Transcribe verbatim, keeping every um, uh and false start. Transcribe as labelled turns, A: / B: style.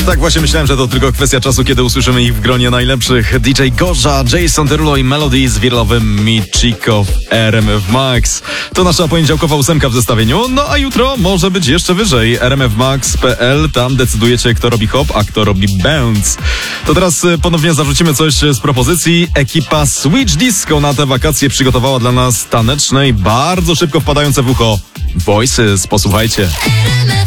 A: Tak właśnie myślałem, że to tylko kwestia czasu, kiedy usłyszymy ich w gronie najlepszych. D J Gorza, Jason Derulo i Melody z wirlowym Michiko w R M F Max. To nasza poniedziałkowa ósemka w zestawieniu. No a jutro może być jeszcze wyżej. R M F Max kropka P L, tam decydujecie, kto robi hop, a kto robi bounce. To teraz ponownie zarzucimy coś z propozycji. Ekipa Switch Disco na te wakacje przygotowała dla nas taneczne i bardzo szybko wpadające w ucho Voices. Posłuchajcie.